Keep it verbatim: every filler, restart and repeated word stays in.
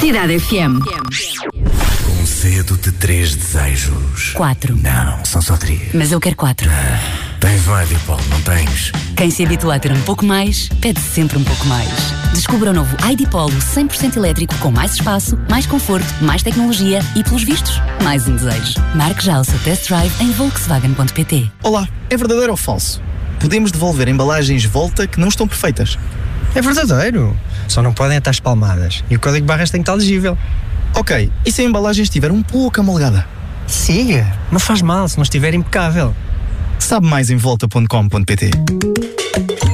Cidade F M. Concedo de três desejos. Quatro. Não, são só três. Mas eu quero quatro. Ah, tens um Idipol, não tens? Quem se habitua a ter um pouco mais, pede sempre um pouco mais. Descubra o novo Idipolo cem por cento elétrico com mais espaço, mais conforto, mais tecnologia e, pelos vistos, mais um desejo. Marque já o seu test drive em volkswagen ponto pt. Olá, é verdadeiro ou falso? Podemos devolver embalagens Volta que não estão perfeitas. É verdadeiro. Só não podem estar espalmadas. E o código de barras tem que estar legível. Ok, e se a embalagem estiver um pouco amolgada? Siga, não faz mal se não estiver impecável. Sabe mais em volta ponto com ponto pt.